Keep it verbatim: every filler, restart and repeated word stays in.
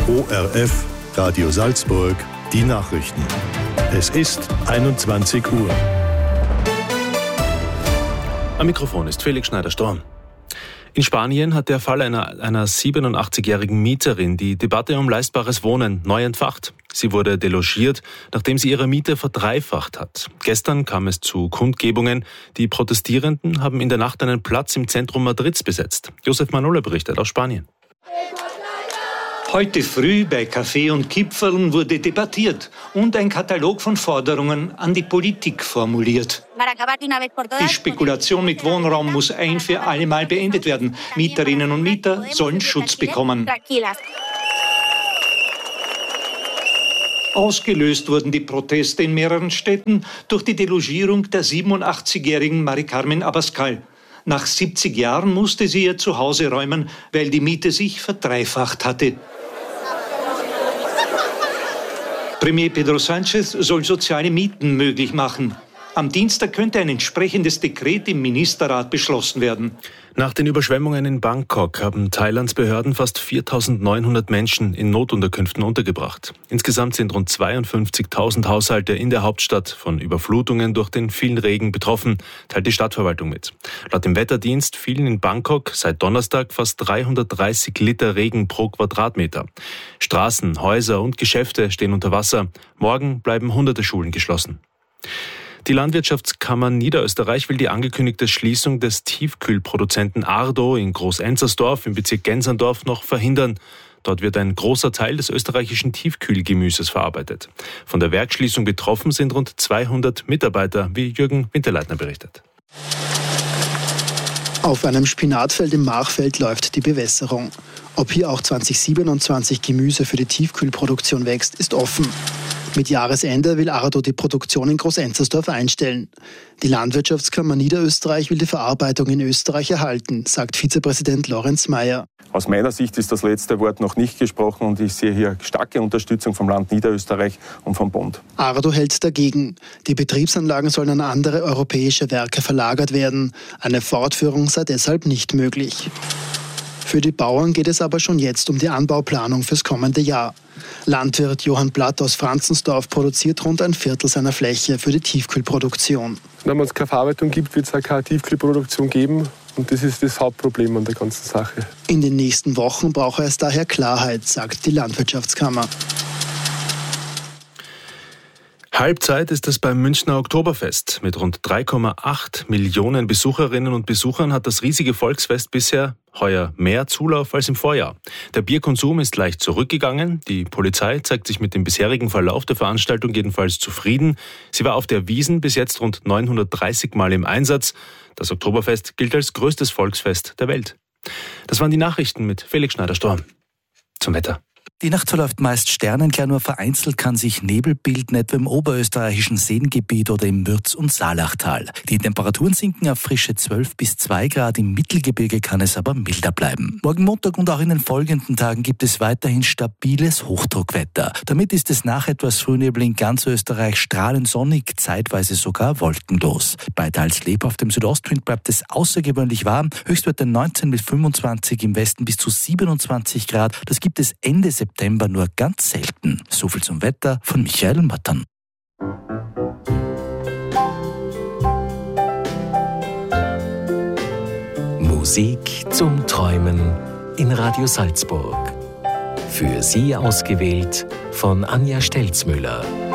O R F, Radio Salzburg, die Nachrichten. Es ist einundzwanzig Uhr. Am Mikrofon ist Felix Schneider-Storm. In Spanien hat der Fall einer, einer siebenundachtzigjährigen Mieterin die Debatte um leistbares Wohnen neu entfacht. Sie wurde delogiert, nachdem sie ihre Miete verdreifacht hat. Gestern kam es zu Kundgebungen. Die Protestierenden haben in der Nacht einen Platz im Zentrum Madrids besetzt. Josef Manola berichtet aus Spanien. Heute früh bei Kaffee und Kipferln wurde debattiert und ein Katalog von Forderungen an die Politik formuliert. Die Spekulation mit Wohnraum muss ein für alle Mal beendet werden. Mieterinnen und Mieter sollen Schutz bekommen. Ausgelöst wurden die Proteste in mehreren Städten durch die Delogierung der siebenundachtzigjährigen Mari Carmen Abascal. Nach siebzig Jahren musste sie ihr Zuhause räumen, weil die Miete sich verdreifacht hatte. Premier Pedro Sánchez soll soziale Mieten möglich machen. Am Dienstag könnte ein entsprechendes Dekret im Ministerrat beschlossen werden. Nach den Überschwemmungen in Bangkok haben Thailands Behörden fast viertausendneunhundert Menschen in Notunterkünften untergebracht. Insgesamt sind rund zweiundfünfzigtausend Haushalte in der Hauptstadt von Überflutungen durch den vielen Regen betroffen, teilt die Stadtverwaltung mit. Laut dem Wetterdienst fielen in Bangkok seit Donnerstag fast dreihundertdreißig Liter Regen pro Quadratmeter. Straßen, Häuser und Geschäfte stehen unter Wasser. Morgen bleiben hunderte Schulen geschlossen. Die Landwirtschaftskammer Niederösterreich will die angekündigte Schließung des Tiefkühlproduzenten Ardo in Groß-Enzersdorf im Bezirk Genserndorf noch verhindern. Dort wird ein großer Teil des österreichischen Tiefkühlgemüses verarbeitet. Von der Werksschließung betroffen sind rund zweihundert Mitarbeiter, wie Jürgen Winterleitner berichtet. Auf einem Spinatfeld im Machfeld läuft die Bewässerung. Ob hier auch zwanzig siebenundzwanzig Gemüse für die Tiefkühlproduktion wächst, ist offen. Mit Jahresende will Ardo die Produktion in Groß-Enzersdorf einstellen. Die Landwirtschaftskammer Niederösterreich will die Verarbeitung in Österreich erhalten, sagt Vizepräsident Lorenz Mayer. Aus meiner Sicht ist das letzte Wort noch nicht gesprochen und ich sehe hier starke Unterstützung vom Land Niederösterreich und vom Bund. Ardo hält dagegen. Die Betriebsanlagen sollen an andere europäische Werke verlagert werden. Eine Fortführung sei deshalb nicht möglich. Für die Bauern geht es aber schon jetzt um die Anbauplanung fürs kommende Jahr. Landwirt Johann Blatt aus Franzensdorf produziert rund ein Viertel seiner Fläche für die Tiefkühlproduktion. Wenn es keine Verarbeitung gibt, wird es auch keine Tiefkühlproduktion geben. Und das ist das Hauptproblem an der ganzen Sache. In den nächsten Wochen brauche es daher Klarheit, sagt die Landwirtschaftskammer. Halbzeit ist es beim Münchner Oktoberfest. Mit rund drei Komma acht Millionen Besucherinnen und Besuchern hat das riesige Volksfest bisher heuer mehr Zulauf als im Vorjahr. Der Bierkonsum ist leicht zurückgegangen. Die Polizei zeigt sich mit dem bisherigen Verlauf der Veranstaltung jedenfalls zufrieden. Sie war auf der Wiesn bis jetzt rund neunhundertdreißig Mal im Einsatz. Das Oktoberfest gilt als größtes Volksfest der Welt. Das waren die Nachrichten mit Felix Schneider-Storm. Zum Wetter. Die Nacht verläuft meist sternenklar, nur vereinzelt kann sich Nebel bilden, etwa im oberösterreichischen Seengebiet oder im Mürz- und Saalachtal. Die Temperaturen sinken auf frische zwölf bis zwei Grad, im Mittelgebirge kann es aber milder bleiben. Morgen Montag und auch in den folgenden Tagen gibt es weiterhin stabiles Hochdruckwetter. Damit ist es nach etwas Frühnebel in ganz Österreich strahlend sonnig, zeitweise sogar wolkenlos. Bei teils lebhaftem Südostwind bleibt es außergewöhnlich warm, Höchstwerte neunzehn bis fünfundzwanzig, im Westen bis zu siebenundzwanzig Grad. Das gibt es Ende September nur ganz selten. So viel zum Wetter von Michael Mattern. Musik zum Träumen in Radio Salzburg. Für Sie ausgewählt von Anja Stelzmüller.